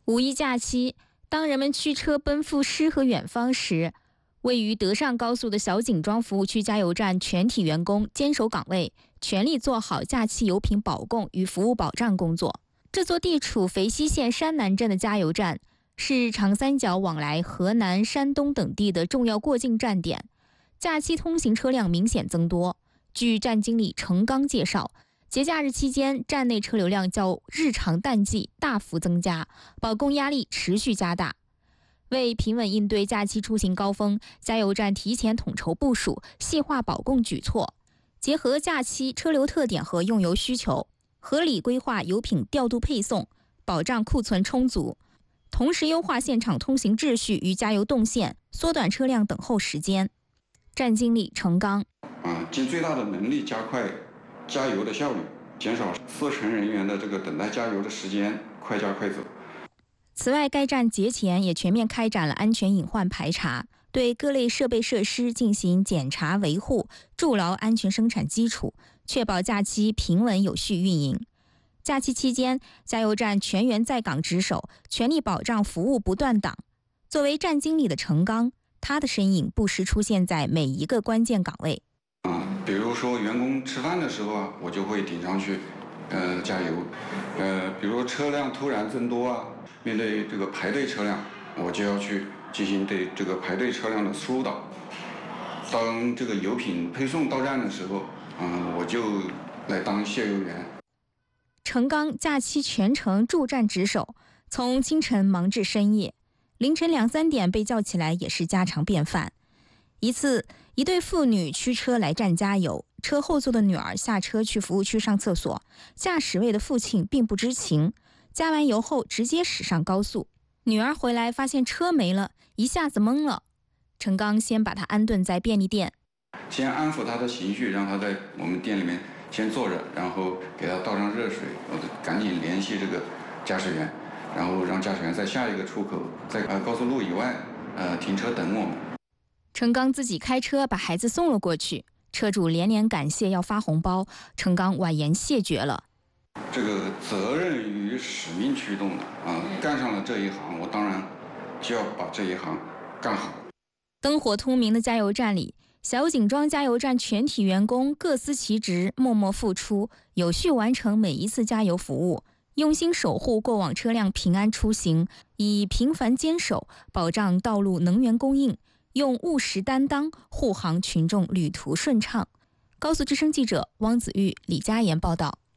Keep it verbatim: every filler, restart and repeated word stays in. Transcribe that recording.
五一假期，当人们驱车奔赴诗和远方时，位于德上高速的小井庄服务区加油站全体员工坚守岗位，全力做好假期油品保供与服务保障工作。这座地处肥西县山南镇的加油站，是长三角往来河南、山东等地的重要过境站点，假期通行车辆明显增多。据站经理程刚介绍，节假日期间，站内车流量较日常淡季大幅增加，保供压力持续加大。为平稳应对假期出行高峰，加油站提前统筹部署，细化保供举措，结合假期车流特点和用油需求，合理规划油品调度配送，保障库存充足，同时优化现场通行秩序与加油动线，缩短车辆等候时间。站经理程刚： 啊，尽最大的能力加快加油的效率，减少司乘人员的这个等待加油的时间，快加快走。 此外，该站节前也全面开展了安全隐患排查，对各类设备设施进行检查维护，筑牢安全生产基础，确保假期平稳有序运营。假期期间，加油站全员在岗值守，全力保障服务不断档。作为站经理的程刚，他的身影不时出现在每一个关键岗位。 啊，比如说员工吃饭的时候啊，我就会顶上去，呃，加油。呃，比如车辆突然增多啊，面对这个排队车辆，我就要去进行对这个排队车辆的疏导。当这个油品配送到站的时候，嗯、呃，我就来当卸油员。 程刚假期全程驻站值守，从清晨忙至深夜，凌晨两三点被叫起来也是家常便饭。一次，一对父女驱车来站加油，车后座的女儿下车去服务区上厕所，驾驶位的父亲并不知情，加完油后直接驶上高速。女儿回来发现车没了，一下子懵了。程刚先把她安顿在便利店， 先安抚她的情绪，让她在我们店里面先坐着，然后给她倒上热水，我就赶紧联系这个驾驶员，然后让驾驶员在下一个出口，在呃高速路以外呃停车等我们。 程刚自己开车把孩子送了过去，车主连连感谢要发红包，程刚婉言谢绝了。 这个责任与使命驱动的啊，干上了这一行，我当然就要把这一行干好。 灯火通明的加油站里，小井庄加油站全体员工各司其职，默默付出，有序完成每一次加油服务，用心守护过往车辆平安出行，以平凡坚守保障道路能源供应，用务实担当护航群众旅途顺畅。高速之声记者汪子玉、李佳妍报道。